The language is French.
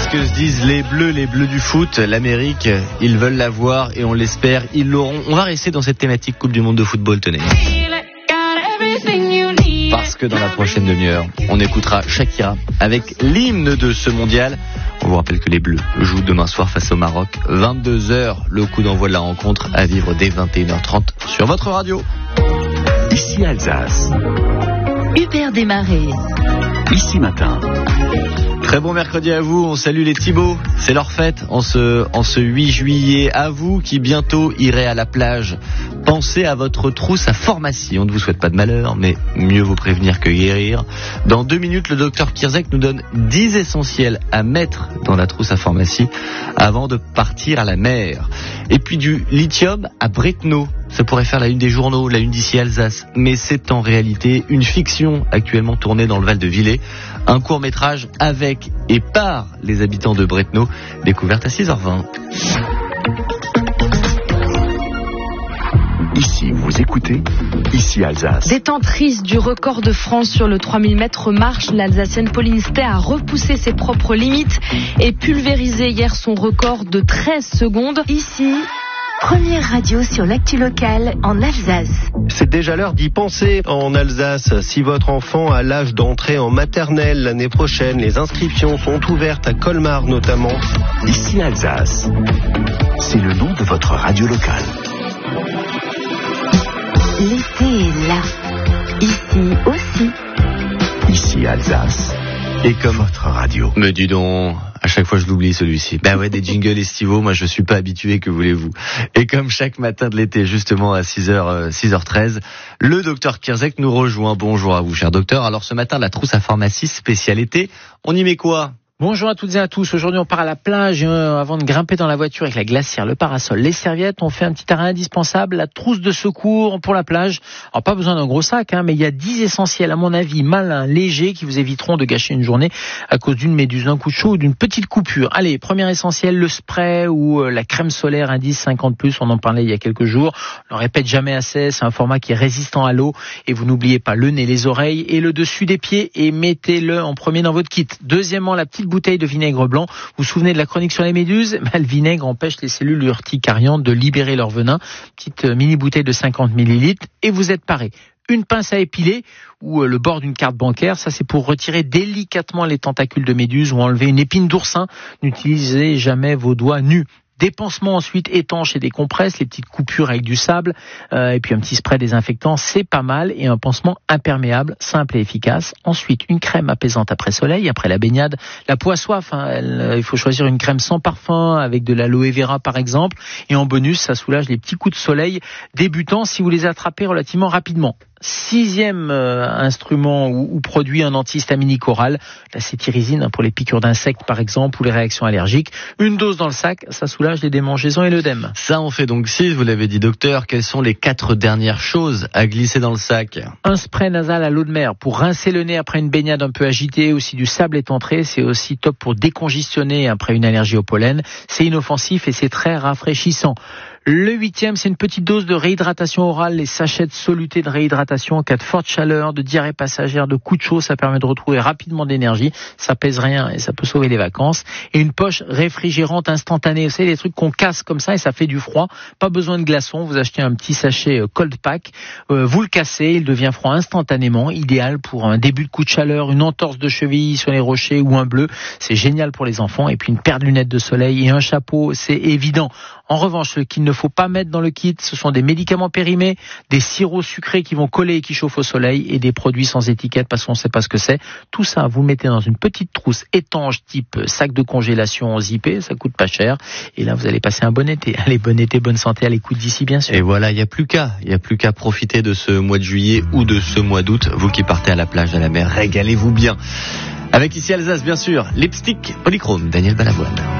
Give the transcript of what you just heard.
ce que se disent les Bleus du foot. L'Amérique, ils veulent l'avoir et on l'espère, ils l'auront. On va rester dans cette thématique Coupe du Monde de football, tenez. Parce que dans la prochaine demi-heure, on écoutera Shakira avec l'hymne de ce mondial. On vous rappelle que les Bleus jouent demain soir face au Maroc. 22h, le coup d'envoi de la rencontre à vivre dès 21h30 sur votre radio. Ici Alsace. Hubert Desmarais. Ici Matin. Très bon mercredi à vous, on salue les Thibauts, c'est leur fête en ce 8 juillet. À vous qui bientôt irez à la plage, pensez à votre trousse à pharmacie. On ne vous souhaite pas de malheur, mais mieux vaut prévenir que guérir. Dans 2 minutes, le docteur Kierzek nous donne 10 essentiels à mettre dans la trousse à pharmacie avant de partir à la mer. Et puis du lithium à Bretno. Ça pourrait faire la une des journaux, la une d'ici Alsace. Mais c'est en réalité une fiction actuellement tournée dans le Val de Villers. Un court-métrage avec et par les habitants de Bretno, découverte à 6h20. Ici, vous écoutez, ici Alsace. Détentrice du record de France sur le 3000 mètres marche, l'Alsacienne Pauline Stey a repoussé ses propres limites et pulvérisé hier son record de 13 secondes. Ici, première radio sur l'actu locale en Alsace. C'est déjà l'heure d'y penser en Alsace. Si votre enfant a l'âge d'entrer en maternelle l'année prochaine, les inscriptions sont ouvertes à Colmar notamment. Ici Alsace. C'est le nom de votre radio locale. L'été est là. Ici aussi. Ici Alsace. Et comme votre radio. Me dis donc, à chaque fois je l'oublie celui-ci. Ben ouais, des jingles estivaux, moi je suis pas habitué, que voulez-vous. Et comme chaque matin de l'été, justement à 6h13, le docteur Kierzek nous rejoint. Bonjour à vous, cher docteur. Alors ce matin, la trousse à pharmacie spécialité, on y met quoi ? Bonjour à toutes et à tous. Aujourd'hui, on part à la plage avant de grimper dans la voiture avec la glacière, le parasol, les serviettes. On fait un petit arrêt indispensable, la trousse de secours pour la plage. Alors, pas besoin d'un gros sac, mais il y a 10 essentiels, à mon avis, malins, légers, qui vous éviteront de gâcher une journée à cause d'une méduse, d'un coup de chaud ou d'une petite coupure. Allez, premier essentiel, le spray ou la crème solaire indice 50+. On en parlait il y a quelques jours. On ne répète jamais assez. C'est un format qui est résistant à l'eau. Et vous n'oubliez pas le nez, les oreilles et le dessus des pieds et mettez-le en premier dans votre kit. Deuxièmement, la petite bouteille de vinaigre blanc. Vous vous souvenez de la chronique sur les méduses ? Le vinaigre empêche les cellules urticariantes de libérer leur venin. Petite mini bouteille de 50 ml et vous êtes paré. Une pince à épiler ou le bord d'une carte bancaire, ça c'est pour retirer délicatement les tentacules de méduse ou enlever une épine d'oursin. N'utilisez jamais vos doigts nus. Des pansements ensuite étanches et des compresses, les petites coupures avec du sable, et puis un petit spray désinfectant, c'est pas mal, et un pansement imperméable, simple et efficace. Ensuite, une crème apaisante après soleil, après la baignade. La peau a soif, il faut choisir une crème sans parfum, avec de l'aloe vera par exemple, et en bonus, ça soulage les petits coups de soleil débutants si vous les attrapez relativement rapidement. 6e instrument ou produit, un antihistaminique oral, la cétirizine pour les piqûres d'insectes par exemple ou les réactions allergiques. Une dose dans le sac, ça soulage les démangeaisons et l'œdème. Ça en fait donc 6, vous l'avez dit docteur. Quelles sont les 4 dernières choses à glisser dans le sac ? Un spray nasal à l'eau de mer pour rincer le nez après une baignade un peu agitée, aussi du sable étantré, c'est aussi top pour décongestionner après une allergie au pollen. C'est inoffensif et c'est très rafraîchissant. Le 8e, c'est une petite dose de réhydratation orale, les sachets de soluté de réhydratation en cas de forte chaleur, de diarrhée passagère, de coup de chaud, ça permet de retrouver rapidement de l'énergie, ça pèse rien et ça peut sauver les vacances. Et une poche réfrigérante instantanée, vous savez, les trucs qu'on casse comme ça et ça fait du froid, pas besoin de glaçons, vous achetez un petit sachet cold pack, vous le cassez, il devient froid instantanément, idéal pour un début de coup de chaleur, une entorse de cheville sur les rochers ou un bleu, c'est génial pour les enfants. Et puis une paire de lunettes de soleil et un chapeau, c'est évident. En revanche, ce qu'il ne faut pas mettre dans le kit, ce sont des médicaments périmés, des sirops sucrés qui vont coller et qui chauffent au soleil et des produits sans étiquette parce qu'on ne sait pas ce que c'est. Tout ça, vous le mettez dans une petite trousse étanche type sac de congélation zippé, ça coûte pas cher. Et là, vous allez passer un bon été. Allez, bon été, bonne santé à l'écoute d'ici, bien sûr. Et voilà, il n'y a plus qu'à profiter de ce mois de juillet ou de ce mois d'août. Vous qui partez à la plage, à la mer, régalez-vous bien. Avec ici Alsace, bien sûr, Lipstick Polychrome, Daniel Balavoine.